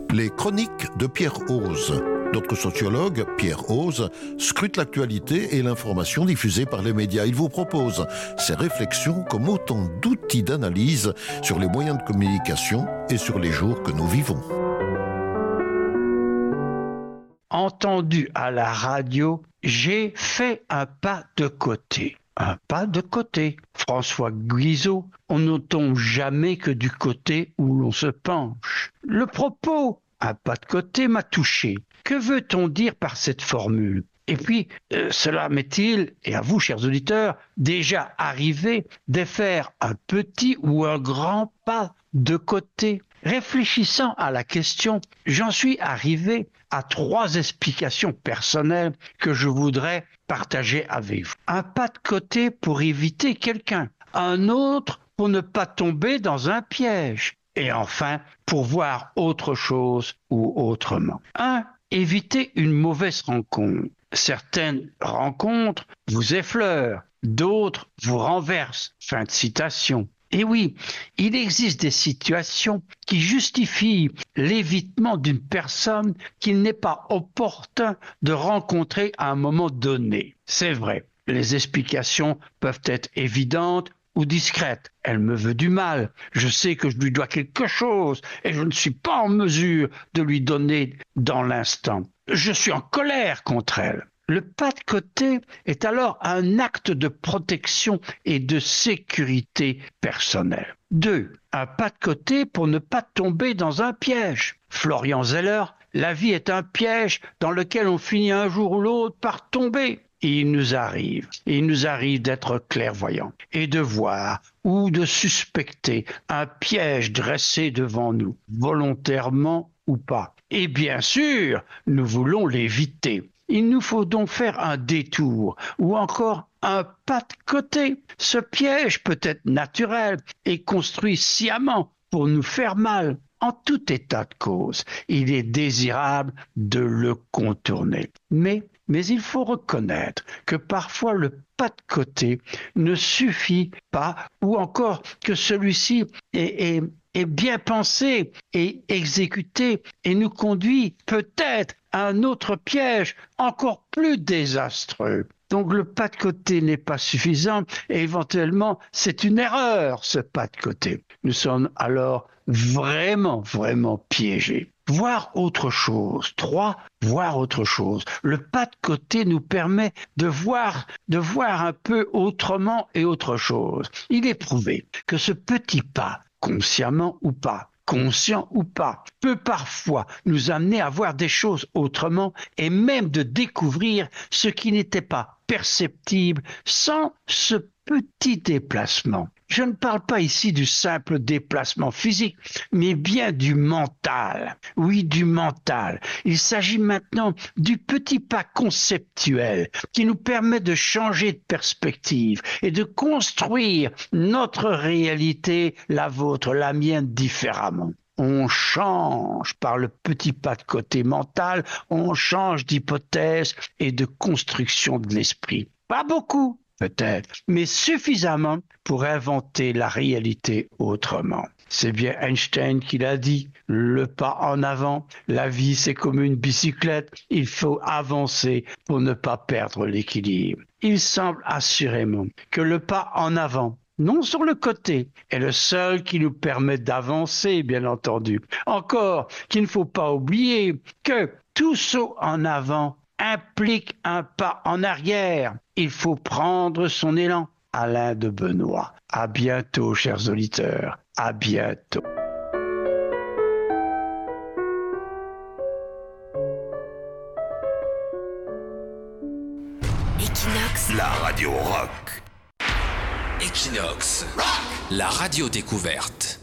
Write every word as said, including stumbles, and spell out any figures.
Les chroniques de Pierre Hoze. Notre sociologue, Pierre Hoze, scrute l'actualité et l'information diffusée par les médias. Il vous propose ses réflexions comme autant d'outils d'analyse sur les moyens de communication et sur les jours que nous vivons. Entendu à la radio, j'ai fait un pas de côté. Un pas de côté. François Guizot, on ne tombe jamais que du côté où l'on se penche. Le propos, un pas de côté, m'a touché. Que veut-on dire par cette formule ? Et puis, euh, cela m'est-il, et à vous, chers auditeurs, déjà arrivé de faire un petit ou un grand pas de côté ? Réfléchissant à la question, j'en suis arrivé à trois explications personnelles que je voudrais partager avec vous. Un pas de côté pour éviter quelqu'un, un autre pour ne pas tomber dans un piège, et enfin pour voir autre chose ou autrement. Un, éviter une mauvaise rencontre. Certaines rencontres vous effleurent, d'autres vous renversent. Fin de citation. Et oui, il existe des situations qui justifient l'évitement d'une personne qu'il n'est pas opportun de rencontrer à un moment donné. C'est vrai, les explications peuvent être évidentes ou discrètes. Elle me veut du mal, je sais que je lui dois quelque chose et je ne suis pas en mesure de lui donner dans l'instant. Je suis en colère contre elle. Le pas de côté est alors un acte de protection et de sécurité personnelle. Deux, un pas de côté pour ne pas tomber dans un piège. Florian Zeller, la vie est un piège dans lequel on finit un jour ou l'autre par tomber. Et il nous arrive, et il nous arrive d'être clairvoyants et de voir ou de suspecter un piège dressé devant nous, volontairement ou pas. Et bien sûr, nous voulons l'éviter. Il nous faut donc faire un détour ou encore un pas de côté. Ce piège peut être naturel et construit sciemment pour nous faire mal. En tout état de cause, il est désirable de le contourner. Mais, mais il faut reconnaître que parfois le pas de côté ne suffit pas ou encore que celui-ci est, est, est bien pensé et exécuté et nous conduit peut-être à un autre piège encore plus désastreux. Donc le pas de côté n'est pas suffisant et éventuellement c'est une erreur ce pas de côté. Nous sommes alors vraiment, vraiment piégés. Voir autre chose. Trois, voir autre chose. Le pas de côté nous permet de voir, de voir un peu autrement et autre chose. Il est prouvé que ce petit pas, consciemment ou pas, conscient ou pas, peut parfois nous amener à voir des choses autrement et même de découvrir ce qui n'était pas perceptible sans ce petit déplacement. Je ne parle pas ici du simple déplacement physique, mais bien du mental. Oui, du mental. Il s'agit maintenant du petit pas conceptuel qui nous permet de changer de perspective et de construire notre réalité, la vôtre, la mienne, différemment. On change par le petit pas de côté mental, on change d'hypothèse et de construction de l'esprit. Pas beaucoup, peut-être, mais suffisamment pour inventer la réalité autrement. C'est bien Einstein qui l'a dit, le pas en avant, la vie c'est comme une bicyclette, il faut avancer pour ne pas perdre l'équilibre. Il semble assurément que le pas en avant, non sur le côté, est le seul qui nous permet d'avancer, bien entendu. Encore qu'il ne faut pas oublier que tout saut en avant implique un pas en arrière. Il faut prendre son élan. Alain de Benoît. À bientôt, chers auditeurs. À bientôt. Equinox, la radio rock. Equinox, rock. La radio découverte.